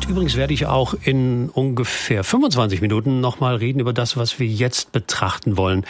Übrigens werde ich auch in ungefähr 25 Minuten nochmal reden über das, was wir jetzt betrachten wollen.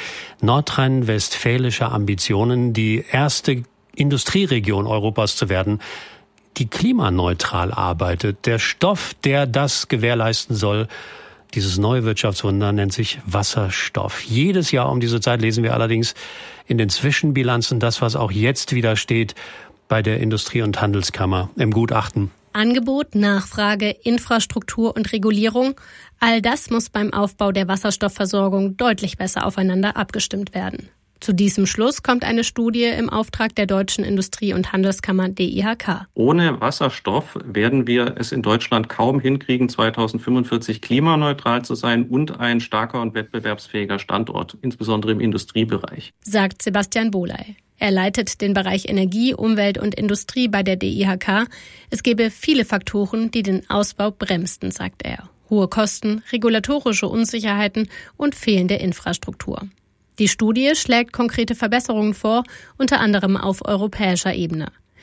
Nordrhein-westfälische Ambitionen, die erste Industrieregion Europas zu werden, die klimaneutral arbeitet. Der Stoff, der das gewährleisten soll, dieses neue Wirtschaftswunder, nennt sich Wasserstoff. Jedes Jahr um diese Zeit lesen wir allerdings in den Zwischenbilanzen das, was auch jetzt wieder steht bei der Industrie- und Handelskammer im Gutachten. Angebot, Nachfrage, Infrastruktur und Regulierung, all das muss beim Aufbau der Wasserstoffversorgung deutlich besser aufeinander abgestimmt werden. Zu diesem Schluss kommt eine Studie im Auftrag der Deutschen Industrie- und Handelskammer DIHK. Ohne Wasserstoff werden wir es in Deutschland kaum hinkriegen, 2045 klimaneutral zu sein und ein starker und wettbewerbsfähiger Standort, insbesondere im Industriebereich, sagt Sebastian Bohley. Er leitet den Bereich Energie, Umwelt und Industrie bei der DIHK. Es gebe viele Faktoren, die den Ausbau bremsten, sagt er. Hohe Kosten, regulatorische Unsicherheiten und fehlende Infrastruktur. Die Studie schlägt konkrete Verbesserungen vor, unter anderem auf europäischer Ebene.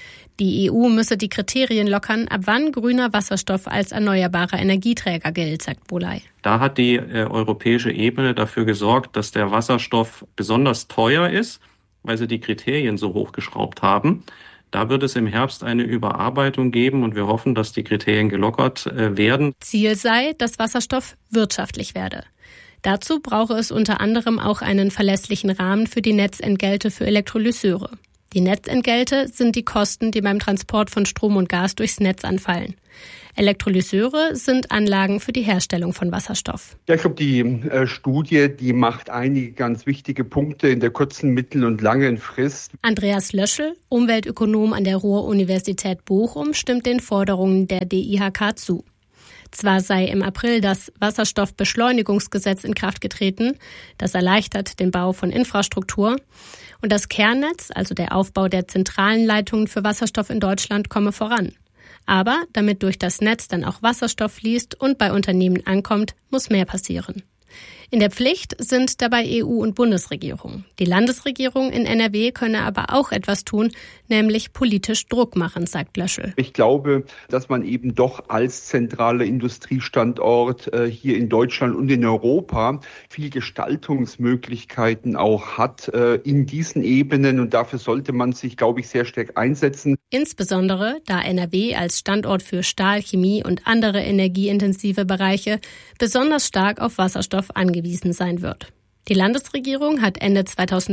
Die EU müsse die Kriterien lockern, ab wann grüner Wasserstoff als erneuerbarer Energieträger gilt, sagt Bohley. Da hat die europäische Ebene dafür gesorgt, dass der Wasserstoff besonders teuer ist, weil sie die Kriterien so hochgeschraubt haben. Da wird es im Herbst eine Überarbeitung geben und wir hoffen, dass die Kriterien gelockert werden. Ziel sei, dass Wasserstoff wirtschaftlich werde. Dazu brauche es unter anderem auch einen verlässlichen Rahmen für die Netzentgelte für Elektrolyseure. Die Netzentgelte sind die Kosten, die beim Transport von Strom und Gas durchs Netz anfallen. Elektrolyseure sind Anlagen für die Herstellung von Wasserstoff. Ja, ich glaube, die Studie, die macht einige ganz wichtige Punkte in der kurzen, mittel- und langen Frist. Andreas Löschel, Umweltökonom an der Ruhr-Universität Bochum, stimmt den Forderungen der DIHK zu. Zwar sei im April das Wasserstoffbeschleunigungsgesetz in Kraft getreten, das erleichtert den Bau von Infrastruktur, und das Kernnetz, also der Aufbau der zentralen Leitungen für Wasserstoff in Deutschland, komme voran. Aber damit durch das Netz dann auch Wasserstoff fließt und bei Unternehmen ankommt, muss mehr passieren. In der Pflicht sind dabei EU und Bundesregierung. Die Landesregierung in NRW könne aber auch etwas tun, nämlich politisch Druck machen, sagt Löschel. Ich glaube, dass man eben doch als zentraler Industriestandort hier in Deutschland und in Europa viel Gestaltungsmöglichkeiten auch hat in diesen Ebenen. Und dafür sollte man sich, glaube ich, sehr stark einsetzen. Insbesondere, da NRW als Standort für Stahl, Chemie und andere energieintensive Bereiche besonders stark auf Wasserstoff angewiesen sein wird. Die Landesregierung hat Ende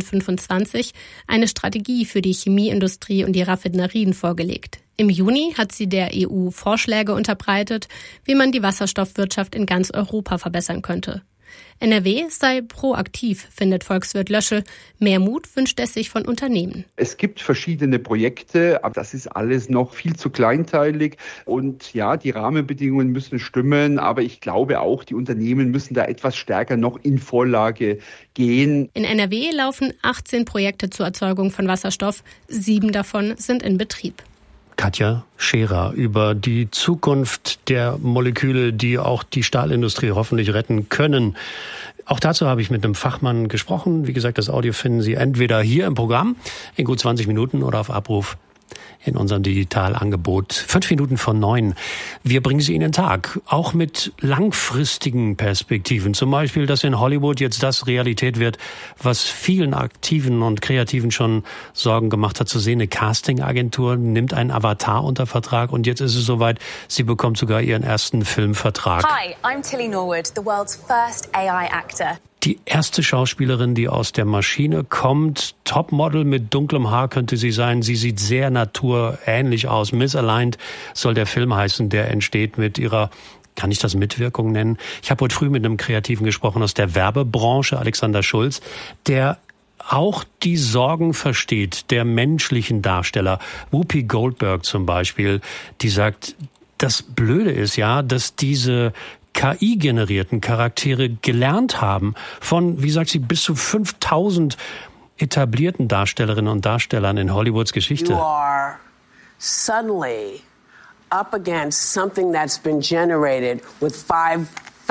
2025 eine Strategie für die Chemieindustrie und die Raffinerien vorgelegt. Im Juni hat sie der EU Vorschläge unterbreitet, wie man die Wasserstoffwirtschaft in ganz Europa verbessern könnte. NRW sei proaktiv, findet Volkswirt Löschel. Mehr Mut wünscht es sich von Unternehmen. Es gibt verschiedene Projekte, aber das ist alles noch viel zu kleinteilig. Und ja, die Rahmenbedingungen müssen stimmen, aber ich glaube auch, die Unternehmen müssen da etwas stärker noch in Vorlage gehen. In NRW laufen 18 Projekte zur Erzeugung von Wasserstoff. 7 davon sind in Betrieb. Katja Scherer über die Zukunft der Moleküle, die auch die Stahlindustrie hoffentlich retten können. Auch dazu habe ich mit einem Fachmann gesprochen. Wie gesagt, das Audio finden Sie entweder hier im Programm in gut 20 Minuten oder auf Abruf in unserem Digitalangebot. 5 Minuten vor 9. Wir bringen Sie in den Tag, auch mit langfristigen Perspektiven. Zum Beispiel, dass in Hollywood jetzt das Realität wird, was vielen Aktiven und Kreativen schon Sorgen gemacht hat zu sehen. Eine Castingagentur nimmt einen Avatar unter Vertrag und jetzt ist es soweit, sie bekommt sogar ihren ersten Filmvertrag. Hi, I'm Tilly Norwood, the world's first AI actor. Die erste Schauspielerin, die aus der Maschine kommt, Topmodel mit dunklem Haar könnte sie sein. Sie sieht sehr naturähnlich aus. Misaligned soll der Film heißen, der entsteht mit ihrer, kann ich das Mitwirkung nennen? Ich habe heute früh mit einem Kreativen gesprochen aus der Werbebranche, Alexander Schulz, der auch die Sorgen versteht, der menschlichen Darsteller. Whoopi Goldberg zum Beispiel, die sagt, das Blöde ist ja, dass diese KI-generierten Charaktere gelernt haben von, wie sagt sie, bis zu 5000 etablierten Darstellerinnen und Darstellern in Hollywoods Geschichte. You are suddenly up against something that's been generated with 5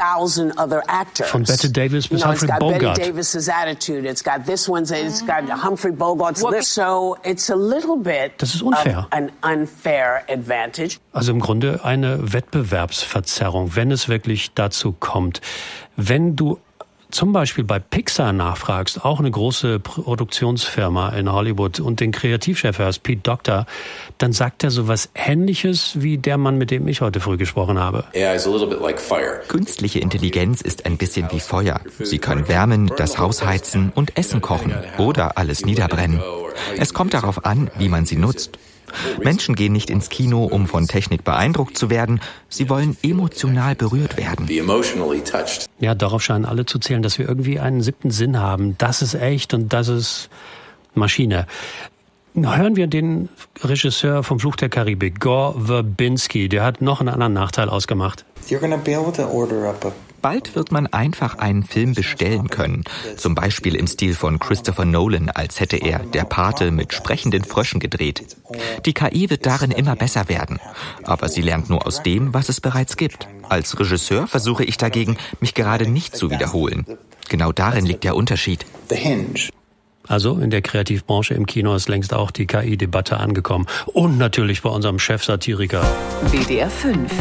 1,000 other actors. Von Bette Davis bis Humphrey Bogart. Bette Davis's attitude. It's got this one's. It's got Humphrey Bogart's list. So it's a little bit. Das ist unfair. An unfair advantage. Also im Grunde eine Wettbewerbsverzerrung, wenn es wirklich dazu kommt. Wenn du zum Beispiel bei Pixar nachfragst, auch eine große Produktionsfirma in Hollywood, und den Kreativchef hörst, Pete Docter, dann sagt er sowas Ähnliches wie der Mann, mit dem ich heute früh gesprochen habe. Künstliche Intelligenz ist ein bisschen wie Feuer. Sie kann wärmen, das Haus heizen und Essen kochen oder alles niederbrennen. Es kommt darauf an, wie man sie nutzt. Menschen gehen nicht ins Kino, um von Technik beeindruckt zu werden. Sie wollen emotional berührt werden. Ja, darauf scheinen alle zu zählen, dass wir irgendwie einen 7. Sinn haben. Das ist echt und das ist Maschine. Hören wir den Regisseur vom Fluch der Karibik, Gore Verbinski. Der hat noch einen anderen Nachteil ausgemacht. Bald wird man einfach einen Film bestellen können. Zum Beispiel im Stil von Christopher Nolan, als hätte er Der Pate mit sprechenden Fröschen gedreht. Die KI wird darin immer besser werden. Aber sie lernt nur aus dem, was es bereits gibt. Als Regisseur versuche ich dagegen, mich gerade nicht zu wiederholen. Genau darin liegt der Unterschied. Also in der Kreativbranche im Kino ist längst auch die KI-Debatte angekommen. Und natürlich bei unserem Chefsatiriker WDR 5.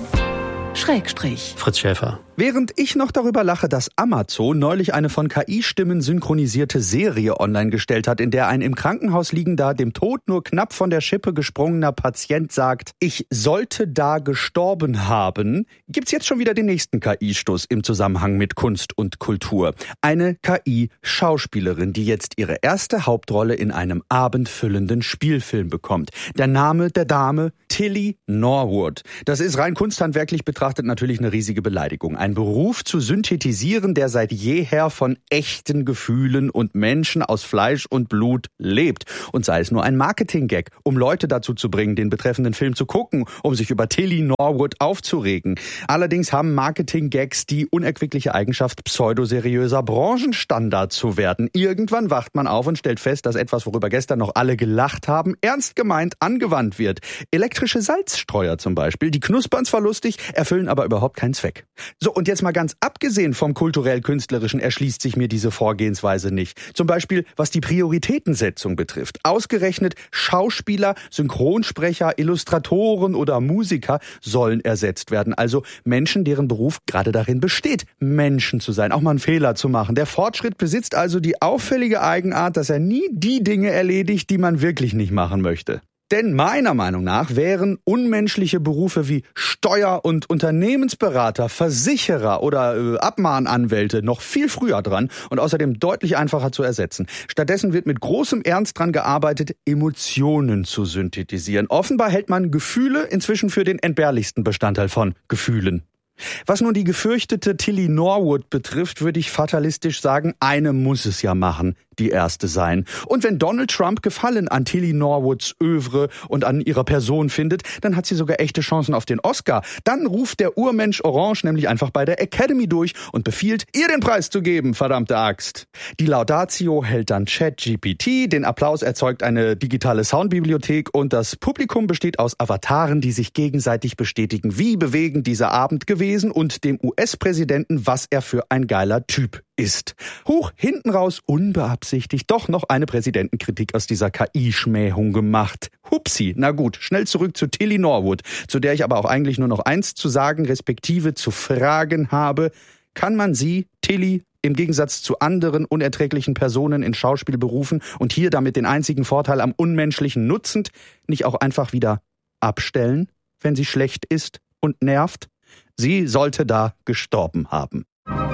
Schrägstrich. Fritz Schäfer. Während ich noch darüber lache, dass Amazon neulich eine von KI-Stimmen synchronisierte Serie online gestellt hat, in der ein im Krankenhaus liegender, dem Tod nur knapp von der Schippe gesprungener Patient sagt, ich sollte da gestorben haben, gibt's jetzt schon wieder den nächsten KI-Stoß im Zusammenhang mit Kunst und Kultur. Eine KI-Schauspielerin, die jetzt ihre erste Hauptrolle in einem abendfüllenden Spielfilm bekommt. Der Name der Dame, Tilly Norwood. Das ist rein kunsthandwerklich betrachtet natürlich eine riesige Beleidigung. Ein Beruf zu synthetisieren, der seit jeher von echten Gefühlen und Menschen aus Fleisch und Blut lebt. Und sei es nur ein Marketing-Gag, um Leute dazu zu bringen, den betreffenden Film zu gucken, um sich über Tilly Norwood aufzuregen. Allerdings haben Marketing-Gags die unerquickliche Eigenschaft, pseudoseriöser Branchenstandard zu werden. Irgendwann wacht man auf und stellt fest, dass etwas, worüber gestern noch alle gelacht haben, ernst gemeint angewandt wird. Elektrische Salzstreuer zum Beispiel, die knuspern zwar lustig, erfüllen aber überhaupt keinen Zweck. So, und jetzt mal ganz abgesehen vom kulturell-künstlerischen erschließt sich mir diese Vorgehensweise nicht. Zum Beispiel, was die Prioritätensetzung betrifft. Ausgerechnet Schauspieler, Synchronsprecher, Illustratoren oder Musiker sollen ersetzt werden. Also Menschen, deren Beruf gerade darin besteht, Menschen zu sein, auch mal einen Fehler zu machen. Der Fortschritt besitzt also die auffällige Eigenart, dass er nie die Dinge erledigt, die man wirklich nicht machen möchte. Denn meiner Meinung nach wären unmenschliche Berufe wie Steuer- und Unternehmensberater, Versicherer oder Abmahnanwälte noch viel früher dran und außerdem deutlich einfacher zu ersetzen. Stattdessen wird mit großem Ernst dran gearbeitet, Emotionen zu synthetisieren. Offenbar hält man Gefühle inzwischen für den entbehrlichsten Bestandteil von Gefühlen. Was nun die gefürchtete Tilly Norwood betrifft, würde ich fatalistisch sagen, eine muss es ja machen, die erste sein. Und wenn Donald Trump Gefallen an Tilly Norwoods Övre und an ihrer Person findet, dann hat sie sogar echte Chancen auf den Oscar. Dann ruft der Urmensch Orange nämlich einfach bei der Academy durch und befiehlt, ihr den Preis zu geben, verdammte Axt. Die Laudatio hält dann ChatGPT, den Applaus erzeugt eine digitale Soundbibliothek und das Publikum besteht aus Avataren, die sich gegenseitig bestätigen, wie bewegend dieser Abend gewesen und dem US-Präsidenten, was er für ein geiler Typ ist. Huch, hinten raus, unbeabsichtigt, doch noch eine Präsidentenkritik aus dieser KI-Schmähung gemacht. Hupsi, na gut, schnell zurück zu Tilly Norwood, zu der ich aber auch eigentlich nur noch eins zu sagen, respektive zu fragen habe. Kann man sie, Tilly, im Gegensatz zu anderen unerträglichen Personen in Schauspielberufen und hier damit den einzigen Vorteil am Unmenschlichen nutzend, nicht auch einfach wieder abstellen, wenn sie schlecht ist und nervt? Sie sollte da gestorben haben.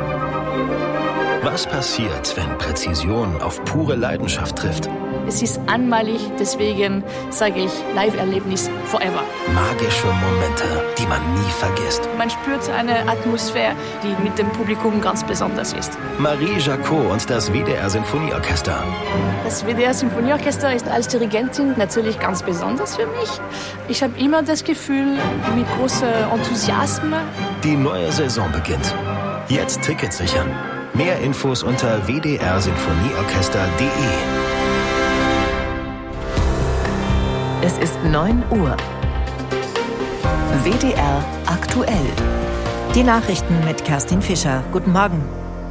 Was passiert, wenn Präzision auf pure Leidenschaft trifft? Es ist einmalig, deswegen sage ich Live-Erlebnis forever. Magische Momente, die man nie vergisst. Man spürt eine Atmosphäre, die mit dem Publikum ganz besonders ist. Marie Jacot und das WDR Sinfonieorchester. Das WDR Sinfonieorchester ist als Dirigentin natürlich ganz besonders für mich. Ich habe immer das Gefühl, mit großem Enthusiasmus. Die neue Saison beginnt. Jetzt Tickets sichern. Mehr Infos unter wdrsinfonieorchester.de. Es ist 9 Uhr. WDR aktuell. Die Nachrichten mit Kerstin Fischer. Guten Morgen.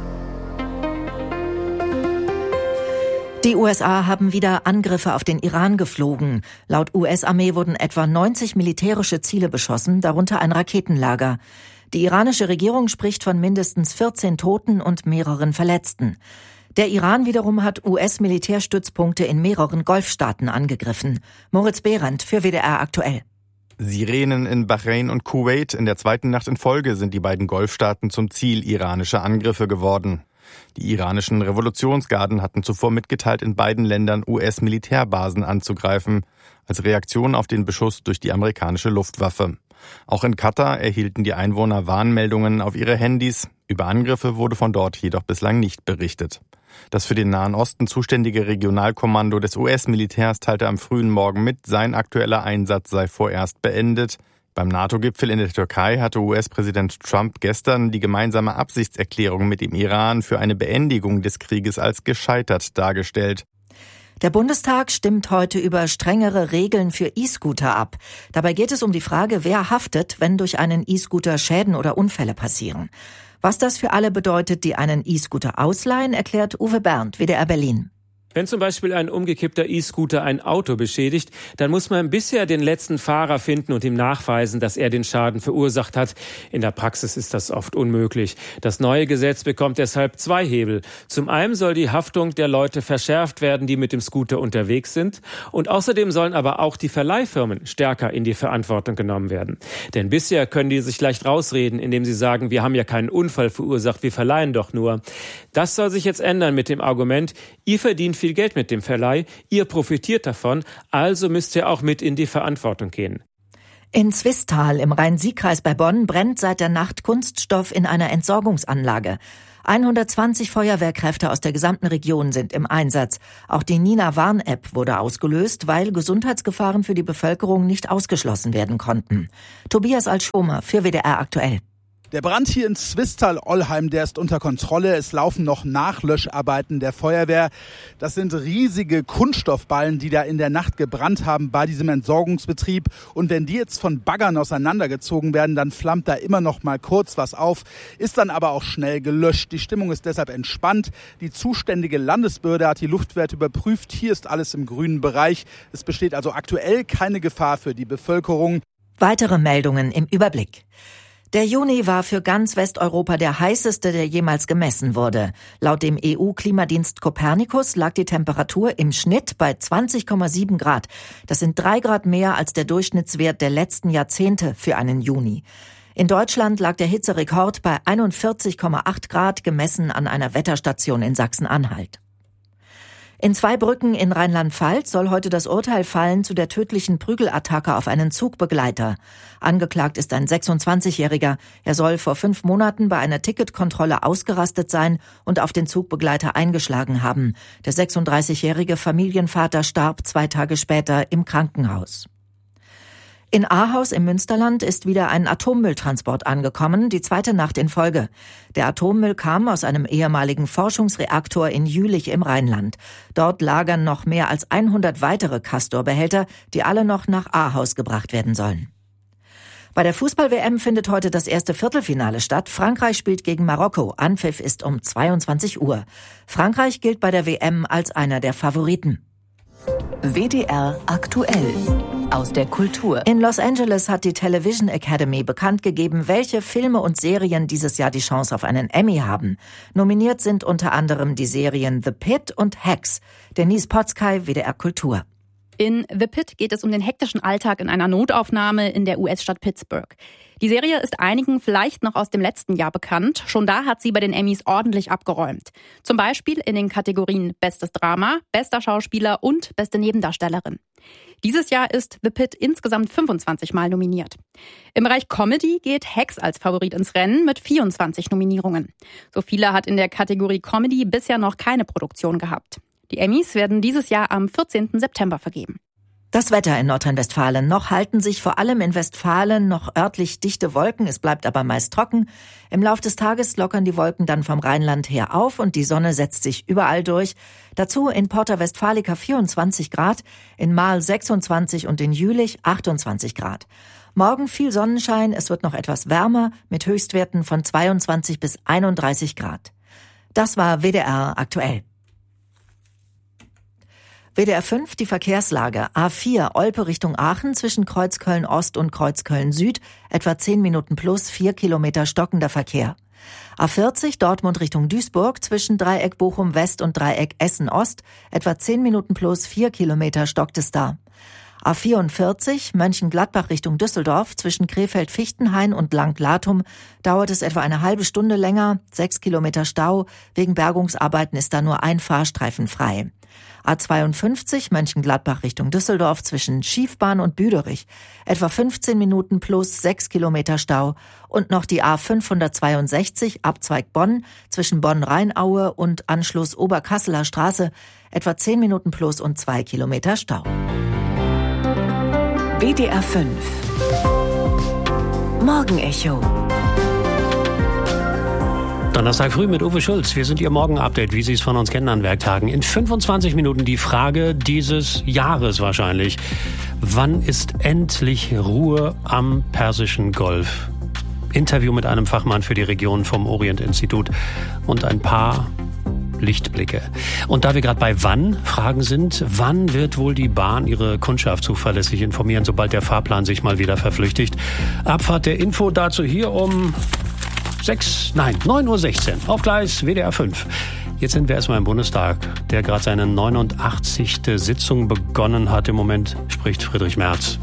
Die USA haben wieder Angriffe auf den Iran geflogen. Laut US-Armee wurden etwa 90 militärische Ziele beschossen, darunter ein Raketenlager. Die iranische Regierung spricht von mindestens 14 Toten und mehreren Verletzten. Der Iran wiederum hat US-Militärstützpunkte in mehreren Golfstaaten angegriffen. Moritz Behrendt für WDR aktuell. Sirenen in Bahrain und Kuwait. In der zweiten Nacht in Folge sind die beiden Golfstaaten zum Ziel iranischer Angriffe geworden. Die iranischen Revolutionsgarden hatten zuvor mitgeteilt, in beiden Ländern US-Militärbasen anzugreifen, als Reaktion auf den Beschuss durch die amerikanische Luftwaffe. Auch in Katar erhielten die Einwohner Warnmeldungen auf ihre Handys. Über Angriffe wurde von dort jedoch bislang nicht berichtet. Das für den Nahen Osten zuständige Regionalkommando des US-Militärs teilte am frühen Morgen mit, sein aktueller Einsatz sei vorerst beendet. Beim NATO-Gipfel in der Türkei hatte US-Präsident Trump gestern die gemeinsame Absichtserklärung mit dem Iran für eine Beendigung des Krieges als gescheitert dargestellt. Der Bundestag stimmt heute über strengere Regeln für E-Scooter ab. Dabei geht es um die Frage, wer haftet, wenn durch einen E-Scooter Schäden oder Unfälle passieren. Was das für alle bedeutet, die einen E-Scooter ausleihen, erklärt Uwe Berndt, WDR Berlin. Wenn zum Beispiel ein umgekippter E-Scooter ein Auto beschädigt, dann muss man bisher den letzten Fahrer finden und ihm nachweisen, dass er den Schaden verursacht hat. In der Praxis ist das oft unmöglich. Das neue Gesetz bekommt deshalb zwei Hebel. Zum einen soll die Haftung der Leute verschärft werden, die mit dem Scooter unterwegs sind. Und außerdem sollen aber auch die Verleihfirmen stärker in die Verantwortung genommen werden. Denn bisher können die sich leicht rausreden, indem sie sagen, wir haben ja keinen Unfall verursacht, wir verleihen doch nur. Das soll sich jetzt ändern mit dem Argument, ihr verdient viel Geld mit dem Verleih, ihr profitiert davon, also müsst ihr auch mit in die Verantwortung gehen. In Zwistal im Rhein-Sieg-Kreis bei Bonn brennt seit der Nacht Kunststoff in einer Entsorgungsanlage. 120 Feuerwehrkräfte aus der gesamten Region sind im Einsatz. Auch die Nina-Warn-App wurde ausgelöst, weil Gesundheitsgefahren für die Bevölkerung nicht ausgeschlossen werden konnten. Tobias Alschomer für WDR aktuell. Der Brand hier in Zwistal-Ollheim, der ist unter Kontrolle. Es laufen noch Nachlöscharbeiten der Feuerwehr. Das sind riesige Kunststoffballen, die da in der Nacht gebrannt haben bei diesem Entsorgungsbetrieb. Und wenn die jetzt von Baggern auseinandergezogen werden, dann flammt da immer noch mal kurz was auf, ist dann aber auch schnell gelöscht. Die Stimmung ist deshalb entspannt. Die zuständige Landesbehörde hat die Luftwerte überprüft. Hier ist alles im grünen Bereich. Es besteht also aktuell keine Gefahr für die Bevölkerung. Weitere Meldungen im Überblick. Der Juni war für ganz Westeuropa der heißeste, der jemals gemessen wurde. Laut dem EU-Klimadienst Copernicus lag die Temperatur im Schnitt bei 20,7 Grad. Das sind 3 Grad mehr als der Durchschnittswert der letzten Jahrzehnte für einen Juni. In Deutschland lag der Hitzerekord bei 41,8 Grad, gemessen an einer Wetterstation in Sachsen-Anhalt. In Zweibrücken in Rheinland-Pfalz soll heute das Urteil fallen zu der tödlichen Prügelattacke auf einen Zugbegleiter. Angeklagt ist ein 26-Jähriger. Er soll vor 5 Monaten bei einer Ticketkontrolle ausgerastet sein und auf den Zugbegleiter eingeschlagen haben. Der 36-jährige Familienvater starb 2 Tage später im Krankenhaus. In Ahaus im Münsterland ist wieder ein Atommülltransport angekommen, die 2. Nacht in Folge. Der Atommüll kam aus einem ehemaligen Forschungsreaktor in Jülich im Rheinland. Dort lagern noch mehr als 100 weitere Castor-Behälter, die alle noch nach Ahaus gebracht werden sollen. Bei der Fußball-WM findet heute das erste Viertelfinale statt. Frankreich spielt gegen Marokko. Anpfiff ist um 22 Uhr. Frankreich gilt bei der WM als einer der Favoriten. WDR aktuell. Aus der Kultur. In Los Angeles hat die Television Academy bekannt gegeben, welche Filme und Serien dieses Jahr die Chance auf einen Emmy haben. Nominiert sind unter anderem die Serien The Pit und Hacks. Denise Potzkay, WDR Kultur. In The Pit geht es um den hektischen Alltag in einer Notaufnahme in der US-Stadt Pittsburgh. Die Serie ist einigen vielleicht noch aus dem letzten Jahr bekannt. Schon da hat sie bei den Emmys ordentlich abgeräumt. Zum Beispiel in den Kategorien Bestes Drama, Bester Schauspieler und Beste Nebendarstellerin. Dieses Jahr ist The Pit insgesamt 25 Mal nominiert. Im Bereich Comedy geht Hacks als Favorit ins Rennen mit 24 Nominierungen. So viele hat in der Kategorie Comedy bisher noch keine Produktion gehabt. Die Emmys werden dieses Jahr am 14. September vergeben. Das Wetter in Nordrhein-Westfalen. Noch halten sich vor allem in Westfalen noch örtlich dichte Wolken. Es bleibt aber meist trocken. Im Lauf des Tages lockern die Wolken dann vom Rheinland her auf und die Sonne setzt sich überall durch. Dazu in Porta Westfalica 24 Grad, in Marl 26 und in Jülich 28 Grad. Morgen viel Sonnenschein, es wird noch etwas wärmer mit Höchstwerten von 22 bis 31 Grad. Das war WDR aktuell. WDR 5, die Verkehrslage. A4, Olpe Richtung Aachen zwischen Kreuzköln Ost und Kreuzköln Süd, etwa 10 Minuten plus, 4 Kilometer stockender Verkehr. A40, Dortmund Richtung Duisburg zwischen Dreieck Bochum West und Dreieck Essen Ost, etwa 10 Minuten plus, 4 Kilometer stockt es da. A44, Mönchengladbach Richtung Düsseldorf zwischen Krefeld-Fichtenhain und Langlatum dauert es etwa eine halbe Stunde länger, 6 Kilometer Stau, wegen Bergungsarbeiten ist da nur ein Fahrstreifen frei. A52 Mönchengladbach Richtung Düsseldorf zwischen Schiefbahn und Büderich. Etwa 15 Minuten plus 6 Kilometer Stau. Und noch die A562 Abzweig Bonn zwischen Bonn-Rheinaue und Anschluss Oberkasseler Straße. Etwa 10 Minuten plus und 2 Kilometer Stau. WDR 5 Morgenecho. Donnerstag früh mit Uwe Schulz. Wir sind Ihr Morgen-Update, wie Sie es von uns kennen an Werktagen. In 25 Minuten die Frage dieses Jahres wahrscheinlich. Wann ist endlich Ruhe am Persischen Golf? Interview mit einem Fachmann für die Region vom Orient-Institut und ein paar Lichtblicke. Und da wir gerade bei Wann-Fragen sind, wann wird wohl die Bahn ihre Kundschaft zuverlässig informieren, sobald der Fahrplan sich mal wieder verflüchtigt? Abfahrt der Info dazu hier um 9:16 Uhr auf Gleis WDR 5. Jetzt sind wir erstmal im Bundestag, der gerade seine 89. Sitzung begonnen hat. Im Moment spricht Friedrich Merz.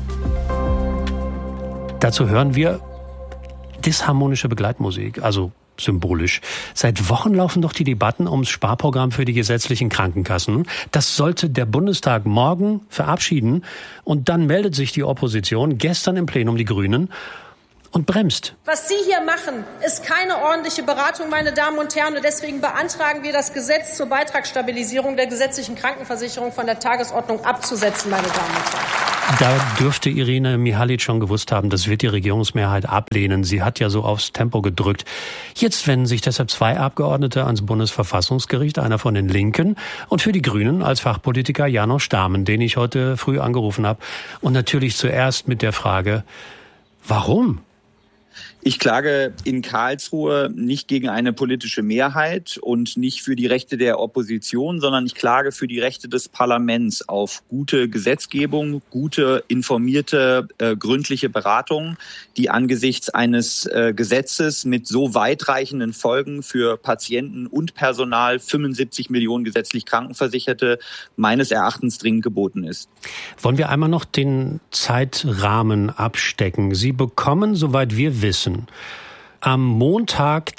Dazu hören wir disharmonische Begleitmusik, also symbolisch. Seit Wochen laufen doch die Debatten ums Sparprogramm für die gesetzlichen Krankenkassen. Das sollte der Bundestag morgen verabschieden. Und dann meldet sich die Opposition, gestern im Plenum die Grünen, und bremst. Was Sie hier machen, ist keine ordentliche Beratung, meine Damen und Herren. Und deswegen beantragen wir, das Gesetz zur Beitragsstabilisierung der gesetzlichen Krankenversicherung von der Tagesordnung abzusetzen, meine Damen und Herren. Da dürfte Irene Mihalic schon gewusst haben, das wird die Regierungsmehrheit ablehnen. Sie hat ja so aufs Tempo gedrückt. Jetzt wenden sich deshalb 2 Abgeordnete ans Bundesverfassungsgericht, einer von den Linken und für die Grünen als Fachpolitiker Janosch Dahmen, den ich heute früh angerufen habe. Und natürlich zuerst mit der Frage, warum? Ich klage in Karlsruhe nicht gegen eine politische Mehrheit und nicht für die Rechte der Opposition, sondern ich klage für die Rechte des Parlaments auf gute Gesetzgebung, gute, informierte, gründliche Beratung, die angesichts eines Gesetzes mit so weitreichenden Folgen für Patienten und Personal, 75 Millionen gesetzlich Krankenversicherte, meines Erachtens dringend geboten ist. Wollen wir einmal noch den Zeitrahmen abstecken? Sie bekommen, soweit wir wissen, am Montag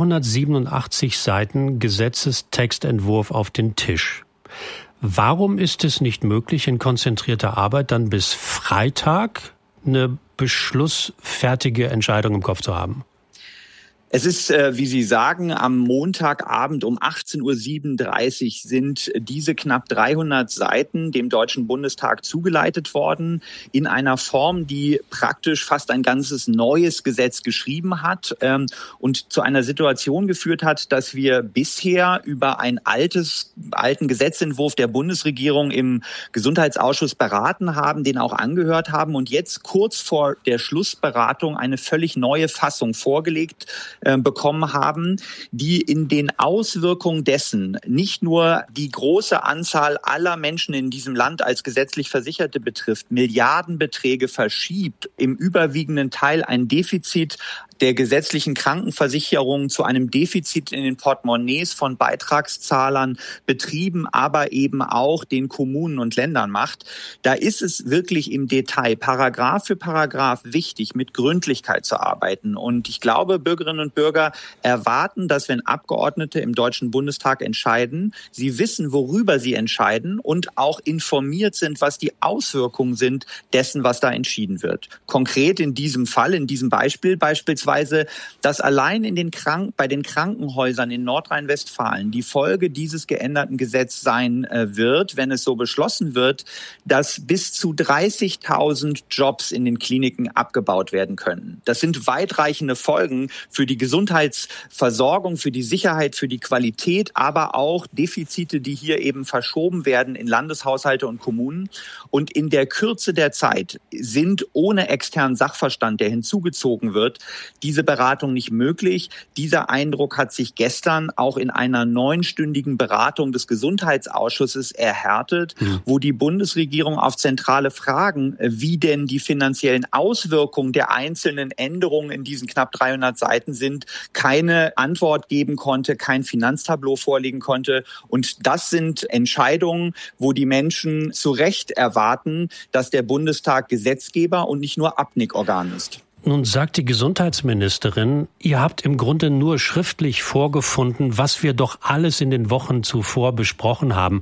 287 Seiten Gesetzestextentwurf auf den Tisch. Warum ist es nicht möglich, in konzentrierter Arbeit dann bis Freitag eine beschlussfertige Entscheidung im Kopf zu haben? Es ist, wie Sie sagen, am Montagabend um 18:37 Uhr sind diese knapp 300 Seiten dem Deutschen Bundestag zugeleitet worden, in einer Form, die praktisch fast ein ganzes neues Gesetz geschrieben hat und zu einer Situation geführt hat, dass wir bisher über einen alten Gesetzentwurf der Bundesregierung im Gesundheitsausschuss beraten haben, den auch angehört haben und jetzt kurz vor der Schlussberatung eine völlig neue Fassung vorgelegt bekommen haben, die in den Auswirkungen dessen nicht nur die große Anzahl aller Menschen in diesem Land als gesetzlich Versicherte betrifft, Milliardenbeträge verschiebt, im überwiegenden Teil ein Defizit der gesetzlichen Krankenversicherung zu einem Defizit in den Portemonnaies von Beitragszahlern, Betrieben, aber eben auch den Kommunen und Ländern macht. Da ist es wirklich im Detail, Paragraph für Paragraph wichtig, mit Gründlichkeit zu arbeiten. Und ich glaube, Bürgerinnen und Bürger erwarten, dass wenn Abgeordnete im Deutschen Bundestag entscheiden, sie wissen, worüber sie entscheiden und auch informiert sind, was die Auswirkungen sind dessen, was da entschieden wird. Konkret in diesem Fall, in diesem Beispiel beispielsweise beispielsweise, dass allein bei den Krankenhäusern in Nordrhein-Westfalen die Folge dieses geänderten Gesetzes sein wird, wenn es so beschlossen wird, dass bis zu 30.000 Jobs in den Kliniken abgebaut werden können. Das sind weitreichende Folgen für die Gesundheitsversorgung, für die Sicherheit, für die Qualität, aber auch Defizite, die hier eben verschoben werden in Landeshaushalte und Kommunen. Und in der Kürze der Zeit sind ohne externen Sachverstand, der hinzugezogen wird, diese Beratung nicht möglich. Dieser Eindruck hat sich gestern auch in einer 9-stündigen Beratung des Gesundheitsausschusses erhärtet, wo die Bundesregierung auf zentrale Fragen, wie denn die finanziellen Auswirkungen der einzelnen Änderungen in diesen knapp 300 Seiten sind, keine Antwort geben konnte, kein Finanztableau vorlegen konnte. Und das sind Entscheidungen, wo die Menschen zu Recht erwarten, dass der Bundestag Gesetzgeber und nicht nur Abnickorgan ist. Nun sagt die Gesundheitsministerin, ihr habt im Grunde nur schriftlich vorgefunden, was wir doch alles in den Wochen zuvor besprochen haben.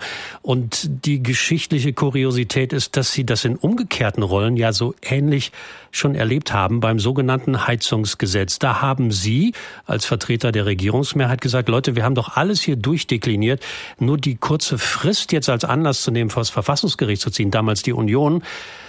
Und die geschichtliche Kuriosität ist, dass Sie das in umgekehrten Rollen ja so ähnlich schon erlebt haben beim sogenannten Heizungsgesetz. Da haben Sie als Vertreter der Regierungsmehrheit gesagt, Leute, wir haben doch alles hier durchdekliniert. Nur die kurze Frist jetzt als Anlass zu nehmen, vor das Verfassungsgericht zu ziehen, damals die Union,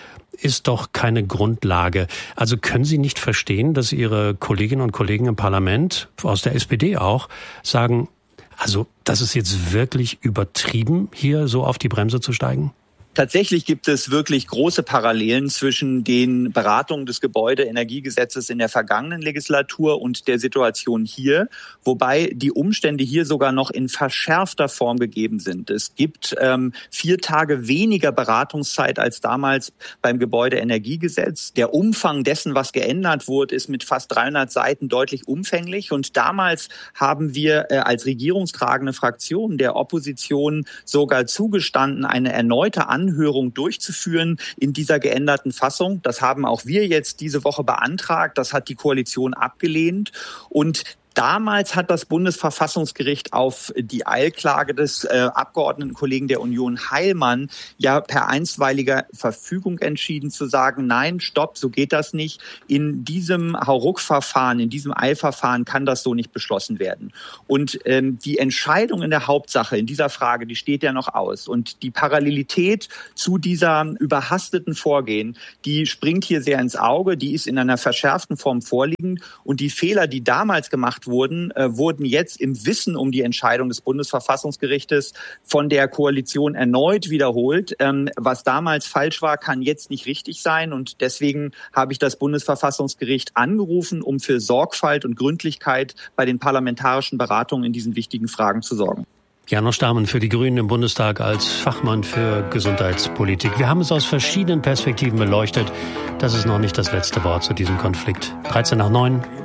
ist doch keine Grundlage. Also können Sie nicht verstehen, dass Ihre Kolleginnen und Kollegen im Parlament, aus der SPD auch, sagen, also das ist jetzt wirklich übertrieben, hier so auf die Bremse zu steigen? Tatsächlich gibt es wirklich große Parallelen zwischen den Beratungen des Gebäudeenergiegesetzes in der vergangenen Legislatur und der Situation hier, wobei die Umstände hier sogar noch in verschärfter Form gegeben sind. Es gibt 4 Tage weniger Beratungszeit als damals beim Gebäudeenergiegesetz. Der Umfang dessen, was geändert wurde, ist mit fast 300 Seiten deutlich umfänglich. Und damals haben wir als regierungstragende Fraktion der Opposition sogar zugestanden, eine erneute Anhörung durchzuführen in dieser geänderten Fassung. Das haben auch wir jetzt diese Woche beantragt. Das hat die Koalition abgelehnt. Und damals hat das Bundesverfassungsgericht auf die Eilklage des Abgeordnetenkollegen der Union Heilmann ja per einstweiliger Verfügung entschieden zu sagen, nein, stopp, so geht das nicht. In diesem Hauruck-Verfahren, in diesem Eilverfahren kann das so nicht beschlossen werden. Und die Entscheidung in der Hauptsache, in dieser Frage, die steht ja noch aus. Und die Parallelität zu dieser überhasteten Vorgehen, die springt hier sehr ins Auge, die ist in einer verschärften Form vorliegend. Und die Fehler, die damals gemacht wurden jetzt im Wissen um die Entscheidung des Bundesverfassungsgerichtes von der Koalition erneut wiederholt. Was damals falsch war, kann jetzt nicht richtig sein. Und deswegen habe ich das Bundesverfassungsgericht angerufen, um für Sorgfalt und Gründlichkeit bei den parlamentarischen Beratungen in diesen wichtigen Fragen zu sorgen. Janosch Dahmen für die Grünen im Bundestag als Fachmann für Gesundheitspolitik. Wir haben es aus verschiedenen Perspektiven beleuchtet. Das ist noch nicht das letzte Wort zu diesem Konflikt. 13 nach 9.